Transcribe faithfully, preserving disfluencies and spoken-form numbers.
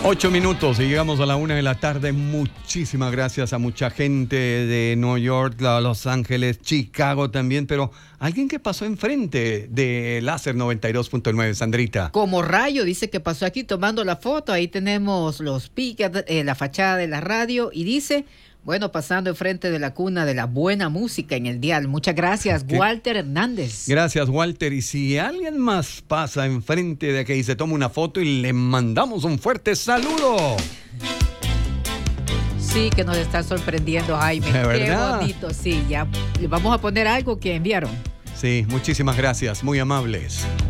Ocho minutos y llegamos a la una de la tarde. Muchísimas gracias a mucha gente de Nueva York, Los Ángeles, Chicago también, pero alguien que pasó enfrente de Láser noventa y dos punto nueve, Sandrita. Como rayo, dice que pasó aquí tomando la foto. Ahí tenemos los pickets, eh, la fachada de la radio y dice... Bueno, pasando enfrente de la cuna de la buena música en el dial. Muchas gracias, ¿Qué? Walter Hernández. Gracias, Walter. Y si alguien más pasa enfrente de aquí y se toma una foto y le mandamos un fuerte saludo. Sí, que nos está sorprendiendo, Jaime. ¿De verdad? Qué bonito, sí. Ya le vamos a poner algo que enviaron. Sí, muchísimas gracias. Muy amables.